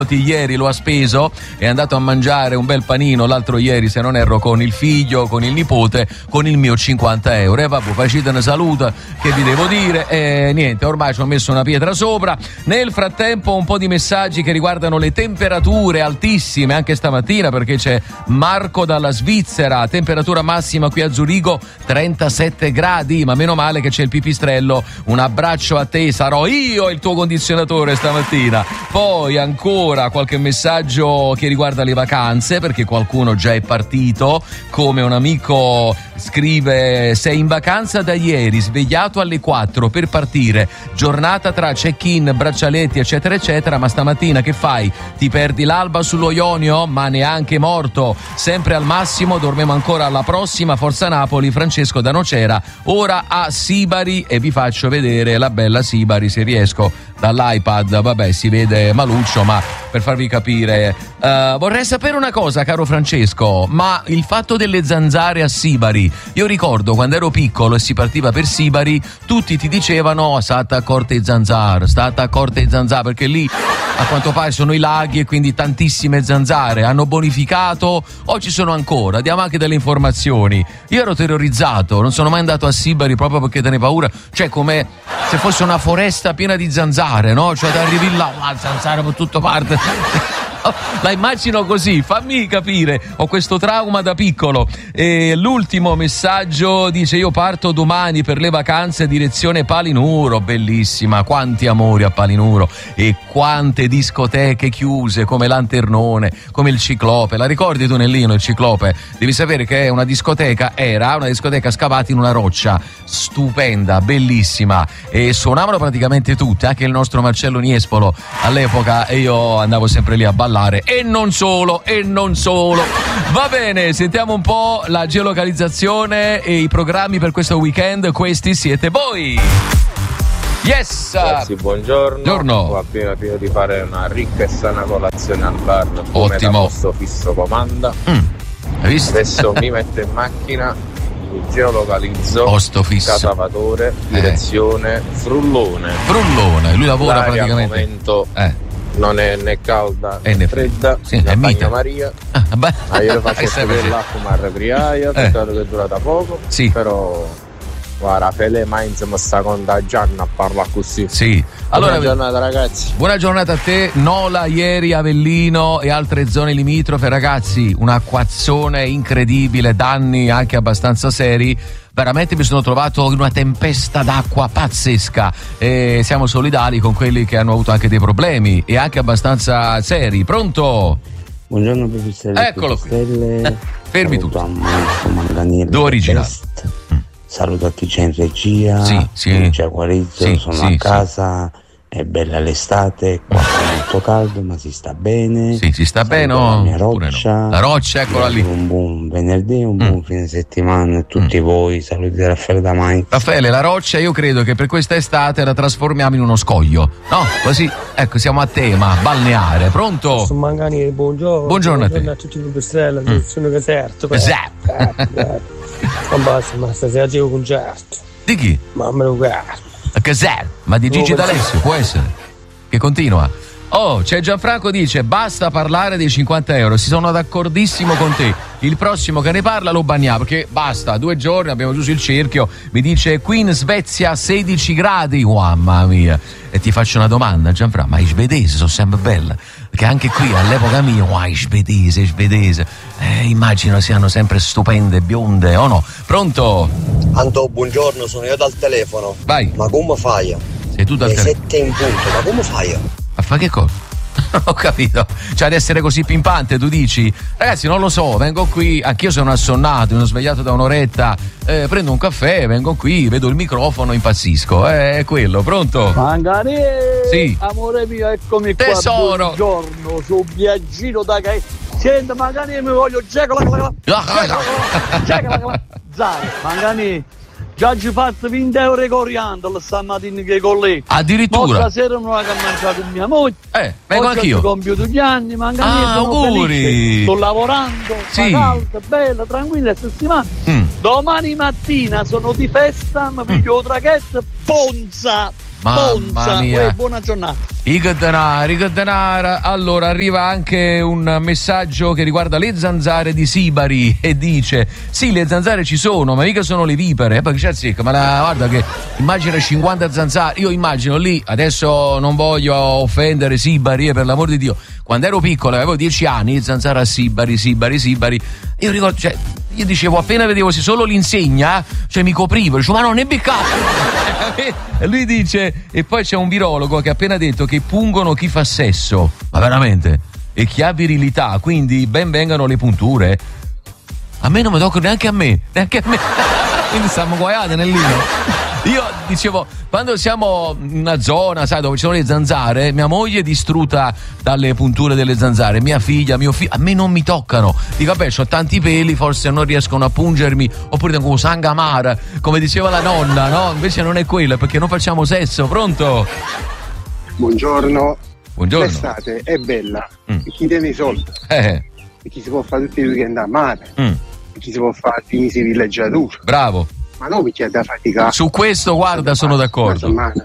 ieri lo ha speso, è andato a mangiare un bel panino l'altro ieri, se non erro, con il figlio, con il nipote, con il mio 50 euro. E vabbè, facite una saluta, che vi devo dire? Niente, ormai ci ho messo una pietra sopra. Nel frattempo un po' di messaggi che riguardano le temperature altissime anche stamattina, perché c'è Marco dalla Svizzera, temperatura massima qui a Zurigo 37 gradi, ma meno male che c'è il pipistrello. Un abbraccio a te, sarò io il tuo condizionatore stamattina. Poi ancora qualche messaggio che riguarda le vacanze, perché qualcuno già è partito, come un amico scrive: sei in vacanza da ieri, svegliato alle 4 per partire, giornata tra check-in, braccialetti eccetera eccetera, ma stamattina che fai? Ti perdi l'alba sullo Ionio? Ma neanche morto, sempre al massimo, dormiamo ancora alla prossima, forza Napoli. Francesco da Nocera, ora a Sibari, e vi faccio vedere la bella Sibari se riesco dall'iPad. Vabbè, si vede maluccio, ma per farvi capire, vorrei sapere una cosa, caro Francesco, ma il fatto delle zanzare a Sibari, io ricordo quando ero piccolo e si partiva per Sibari, tutti ti dicevano state accorte i zanzare, perché lì a quanto pare sono i laghi e quindi tantissime zanzare. Hanno bonificato o ci sono ancora? Diamo anche delle informazioni. Io ero terrorizzato, non sono mai andato a Sibari proprio perché te ne paura, cioè come se fosse una foresta piena di zanzare, no? Cioè arrivi là, zanzare per tutto parte. La immagino così, fammi capire, ho questo trauma da piccolo. E l'ultimo messaggio dice: io parto domani per le vacanze direzione Palinuro, bellissima, quanti amori a Palinuro e quante discoteche chiuse, come Lanternone, come il Ciclope. La ricordi tu, Nellino, il Ciclope? Devi sapere che è una discoteca scavata in una roccia, stupenda, bellissima, e suonavano praticamente tutte, anche il nostro Marcello Niespolo all'epoca, e io andavo sempre lì a ballare. E non solo. Va bene, sentiamo un po' la geolocalizzazione e i programmi per questo weekend. Questi siete voi. Yes! Ragazzi, buongiorno. Ho appena finito di fare una ricca e sana colazione al bar, come da posto fisso comanda. Hai visto? Adesso mi metto in macchina, mi geolocalizzo, posto fisso, Catavatore, direzione Frullone. Lui lavora l'aria praticamente al momento non è né calda né fredda, sì, la è bagna Maria. Io le faccio sapere l'acqua, ma arrepriaia, peccato che è durata poco, sì. Però guarda, Fele Mainz mi sta contagiando a parlare così. Sì. Allora, buona giornata ragazzi. Buona giornata a te. Nola ieri, Avellino e altre zone limitrofe, ragazzi, un acquazzone incredibile, danni anche abbastanza seri. Veramente mi sono trovato in una tempesta d'acqua pazzesca e siamo solidari con quelli che hanno avuto anche dei problemi e anche abbastanza seri. Pronto? Buongiorno professore. Eccolo qui. Fermi tutti. Dove originale? Saluto a chi c'è in regia. Sì. C'è Guarizzo, sono a casa. È bella l'estate, qua è molto caldo, ma si sta bene. Sì, si sta bene. La mia roccia. No. La roccia, eccola lì. Un buon venerdì, un buon fine settimana a tutti voi. Saluti da Raffaele da Mainz. Raffaele, la roccia io credo che per questa estate la trasformiamo in uno scoglio. No? Così, ecco, siamo a tema, balneare. Pronto? Sono Mangani, buongiorno. Buongiorno a te. Buongiorno a tutti i Pipistrelli, sono Caserto. Non basta, ma stasera c'è un concerto. Di chi? Ma me lo guardo. Caser, ma di Gigi D'Alessio, può essere che continua. C'è Gianfranco, dice basta parlare dei 50 euro, si sono d'accordissimo con te, il prossimo che ne parla lo banniamo, perché basta, 2 giorni abbiamo chiuso il cerchio. Mi dice qui in Svezia 16 gradi, mamma mia. E ti faccio una domanda, Gianfranco, ma i svedesi sono sempre belle, perché anche qui all'epoca mia, i svedese, immagino siano sempre stupende, bionde, o no? Pronto? Anto, buongiorno, sono io dal telefono. Vai. Ma come fai? Sei tu dal telefono? 7 in punto, ma come fai? Ma fa che cosa? Non ho capito. Cioè ad essere così pimpante, tu dici? Ragazzi, non lo so, vengo qui, anch'io sono assonnato, mi sono svegliato da un'oretta, prendo un caffè, vengo qui, vedo il microfono, impazzisco. È quello, pronto? Mangani! Sì. Amore mio, eccomi tesoro. Qua. Buongiorno, su viaggino da che. Senti, Mangani, mi voglio Zai, Mangani. Già ci fatto 20 euro coriandolo stamattina che con lei. Addirittura? Stasera non la mangiato con mia moglie. Vengo anch'io. Ho compiuto gli anni, Mangani, auguri. Sto lavorando, calda, bella, tranquilla, settimana. Domani mattina sono di festa, mi piglio traghetto, Ponza. Mamma mia. Buona giornata. Icadanara. Allora arriva anche un messaggio che riguarda le zanzare di Sibari e dice: sì, le zanzare ci sono, ma mica sono le vipere. Perché c'è secca, ma guarda che immagina 50 zanzare. Io immagino lì, adesso non voglio offendere Sibari, per l'amor di Dio. Quando ero piccolo, avevo 10 anni, zanzara a Sibari. Io ricordo, cioè, io dicevo, appena vedevo se solo l'insegna, cioè mi coprivo, dicevo, ma non è beccato. E lui dice, e poi c'è un virologo che ha appena detto che pungono chi fa sesso, ma veramente, e chi ha virilità, quindi ben vengano le punture. A me non mi toccano neanche a me. Quindi stiamo guaiati nell'ino. Io dicevo, quando siamo in una zona, sai, dove ci sono le zanzare, mia moglie è distrutta dalle punture delle zanzare, mia figlia, mio figlio, a me non mi toccano. Dico, vabbè, ho tanti peli, forse non riescono a pungermi, oppure tengo sangamara, come diceva la nonna, no? Invece non è quello, perché non facciamo sesso. Pronto? Buongiorno. L'estate è bella, per chi tiene i soldi, per chi si può fare tutti i weekend a mare, per chi si può fare i mesi di villeggiatura. Bravo. Ma non mi chiede da faticare. Su questo, guarda, sono d'accordo. Mare.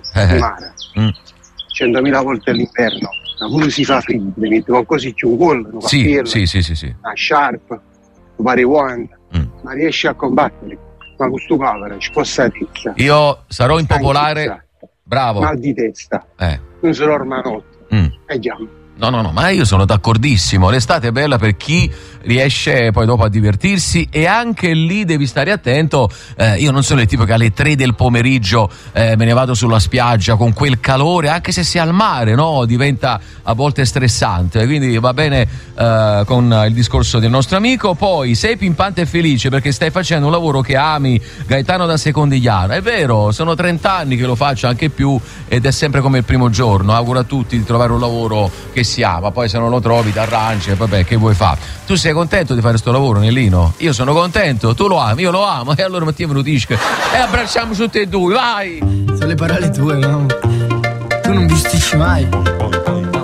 100.000 volte all'inverno, ma pure si fa freddo, devi mettere qualcosa più un collo, una sì. una sciarpa, un marijuana, ma riesci a combattere. Ma questo povero ci può saticchia. Io sarò impopolare. Bravo. Mal di testa. Non sarò ormanotto. Andiamo. No, ma io sono d'accordissimo. L'estate è bella per chi riesce poi dopo a divertirsi, e anche lì devi stare attento. Io non sono il tipo che alle 3 del pomeriggio me ne vado sulla spiaggia con quel calore, anche se si è al mare, no? Diventa a volte stressante. Quindi va bene con il discorso del nostro amico. Poi sei pimpante e felice perché stai facendo un lavoro che ami, Gaetano da Secondigliano. È vero, sono 30 anni che lo faccio, anche più, ed è sempre come il primo giorno. Auguro a tutti di trovare un lavoro che si ama, poi se non lo trovi ti arrangi e vabbè, che vuoi fare? Tu sei contento di fare sto lavoro, Nellino? Io sono contento, tu lo ami, io lo amo, e allora mettiamo un disco e abbracciamoci tutti e due, vai! Sono le parole tue, no? Tu non bisticci mai.